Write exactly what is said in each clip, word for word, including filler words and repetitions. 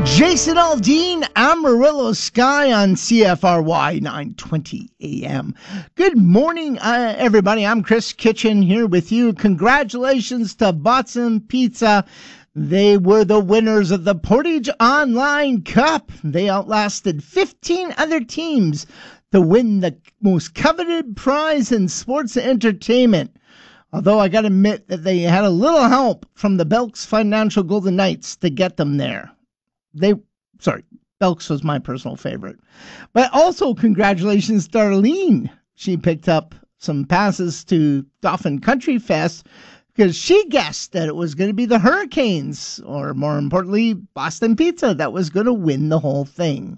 Jason Aldean, Amarillo Sky on C F R Y nine twenty A M. Good morning, uh, everybody. I'm Chris Kitchen here with you. Congratulations to Boston Pizza. They were the winners of the Portage Online Cup. They outlasted fifteen other teams to win the most coveted prize in sports entertainment. Although I got to admit that they had a little help from the Belks Financial Golden Knights to get them there. They, sorry, Belks was my personal favorite. But also congratulations to Darlene. She picked up some passes to Dauphin Country Fest because she guessed that it was going to be the Hurricanes, or more importantly, Boston Pizza, that was going to win the whole thing.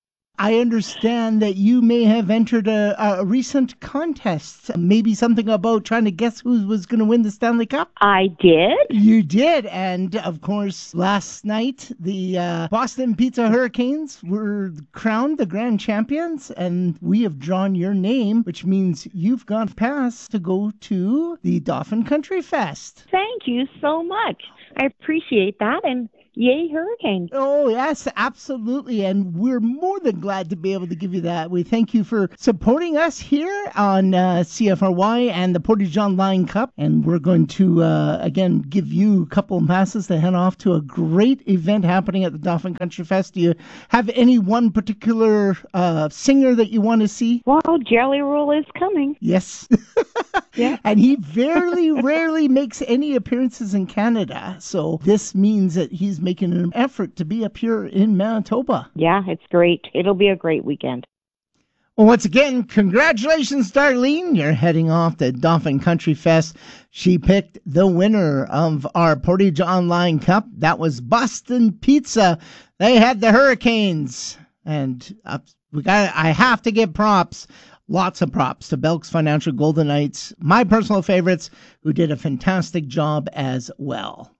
I understand that you may have entered a, a recent contest, maybe something about trying to guess who was going to win the Stanley Cup. I did. You did. And, of course, last night, the uh, Boston Pizza Hurricanes were crowned the grand champions, and we have drawn your name, which means you've got pass to go to the Dauphin Country Fest. Thank you so much. I appreciate that, and yay, Hurricanes. Oh, yes, absolutely. And we're more than glad to be able to give you that. We thank you for supporting us here on uh, C F R Y and the Portage Online Cup. And we're going to, uh, again, give you a couple of passes to head off to a great event happening at the Dauphin Country Fest. Do you have any one particular uh, singer that you want to see? Well, Jelly Roll is coming. Yes. Yeah. And he very rarely makes any appearances in Canada. So this means that he's making an effort to be up here in Manitoba. Yeah, it's great. It'll be a great weekend. Well, once again, congratulations, Darlene. You're heading off to Dauphin Country Fest. She picked the winner of our Portage Online Cup. That was Boston Pizza. They had the Hurricanes. And uh, we got. I have to give props. Lots of props to Belks Financial Golden Knights, my personal favorites, who did a fantastic job as well.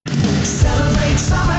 Celebrate summer.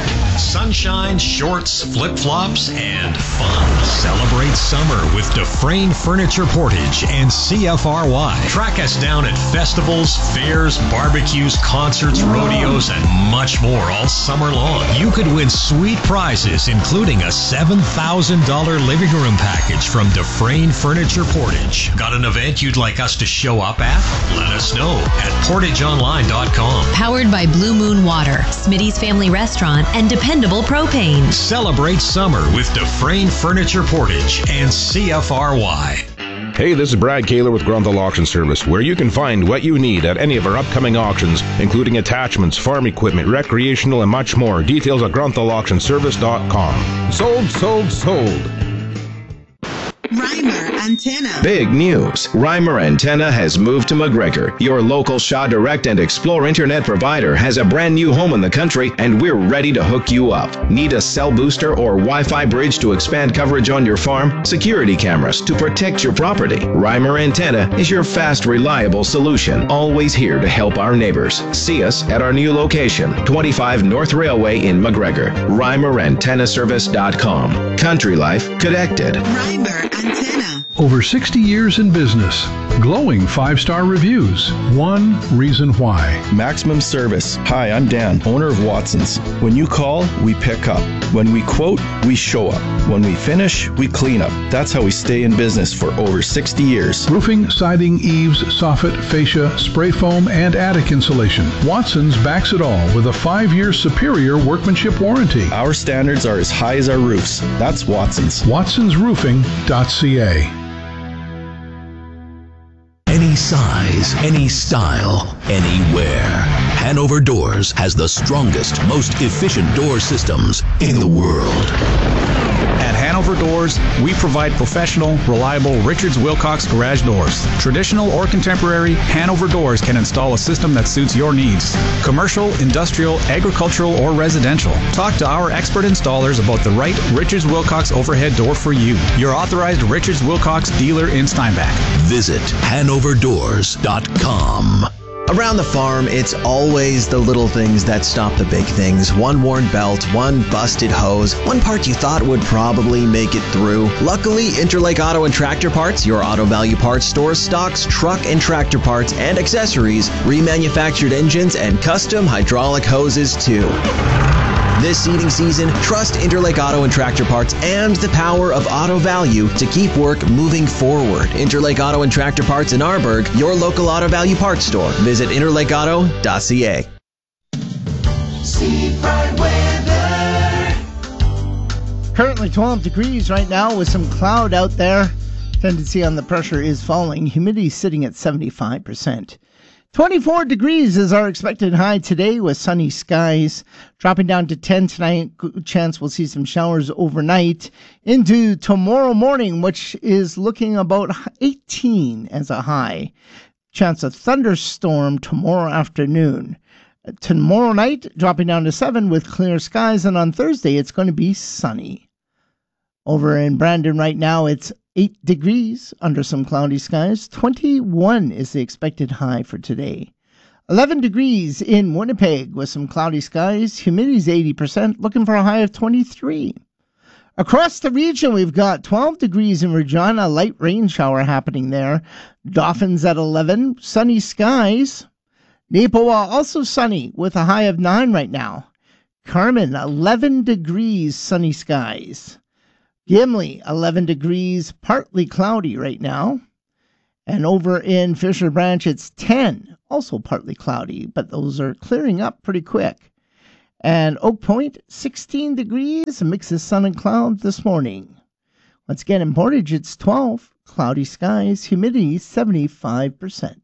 Sunshine, shorts, flip-flops, and fun. Celebrate summer with Dufresne Furniture Portage and C F R Y. Track us down at festivals, fairs, barbecues, concerts, rodeos, and much more all summer long. You could win sweet prizes, including a seven thousand dollars living room package from Dufresne Furniture Portage. Got an event you'd like us to show up at? Let us know at portage online dot com. Powered by Blue Moon Water, Smitty's Family Restaurant, and Dependable Propane. Celebrate summer with Dufresne Furniture Portage and C F R Y. Hey, this is Brad Kaler with Grunthal Auction Service, where you can find what you need at any of our upcoming auctions, including attachments, farm equipment, recreational, and much more. Details at grunthal auction service dot com. Sold, sold, sold. Reimer Antenna. Big news. Reimer Antenna has moved to McGregor. Your local Shaw Direct and Explore internet provider has a brand new home in the country, and we're ready to hook you up. Need a cell booster or Wi-Fi bridge to expand coverage on your farm? Security cameras to protect your property? Reimer Antenna is your fast, reliable solution. Always here to help our neighbors. See us at our new location, twenty-five North Railway in McGregor. Reimer Antenna Service dot com. Country Life Connected. Reimer Antenna. Over sixty years in business. Glowing five-star reviews. One reason why. Maximum service. Hi, I'm Dan, owner of Watson's. When you call, we pick up. When we quote, we show up. When we finish, we clean up. That's how we stay in business for over sixty years. Roofing, siding, eaves, soffit, fascia, spray foam, and attic insulation. Watson's backs it all with a five-year superior workmanship warranty. Our standards are as high as our roofs. That's Watson's. watsons roofing dot c a. Any size, any style, anywhere. Hanover Doors has the strongest, most efficient door systems in the world. At Hanover Doors, we provide professional, reliable Richards Wilcox garage doors. Traditional or contemporary, Hanover Doors can install a system that suits your needs. Commercial, industrial, agricultural, or residential. Talk to our expert installers about the right Richards Wilcox overhead door for you. Your authorized Richards Wilcox dealer in Steinbach. Visit hanover doors dot com. Around the farm, it's always the little things that stop the big things. One worn belt, one busted hose, one part you thought would probably make it through. Luckily, Interlake Auto and Tractor Parts, your Auto Value Parts store, stocks truck and tractor parts and accessories, remanufactured engines, and custom hydraulic hoses too. This seeding season, trust Interlake Auto and Tractor Parts and the power of Auto Value to keep work moving forward. Interlake Auto and Tractor Parts in Arborg, your local Auto Value parts store. Visit interlake auto dot c a. Seafront weather. Currently twelve degrees right now with some cloud out there. Tendency on the pressure is falling. Humidity sitting at seventy-five percent. twenty-four degrees is our expected high today with sunny skies. Dropping down to ten tonight. Good chance we'll see some showers overnight. Into tomorrow morning, which is looking about eighteen as a high. Chance of thunderstorm tomorrow afternoon. Tomorrow night, dropping down to seven with clear skies. And on Thursday, it's going to be sunny. Over in Brandon right now, it's eight degrees under some cloudy skies. twenty-one is the expected high for today. eleven degrees in Winnipeg with some cloudy skies. Humidity's eighty percent, looking for a high of twenty-three. Across the region, we've got twelve degrees in Regina, light rain shower happening there. Dauphin's at eleven, sunny skies. Napawa also sunny with a high of nine right now. Carmen, eleven degrees, sunny skies. Gimli, eleven degrees, partly cloudy right now. And over in Fisher Branch, it's ten, also partly cloudy, but those are clearing up pretty quick. And Oak Point, sixteen degrees, a mix of sun and cloud this morning. Once again, in Portage, it's twelve, cloudy skies, humidity seventy-five percent.